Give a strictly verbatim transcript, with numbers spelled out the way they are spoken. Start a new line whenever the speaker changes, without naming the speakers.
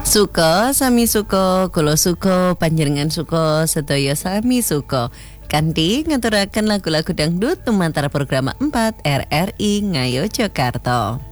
Suka sami suka, kula suka, panjenengan suka, sedaya sami suka. Kanthi ngaturaken lagu-lagu dangdut tumantar program empat R R I Ngayo Jakarta.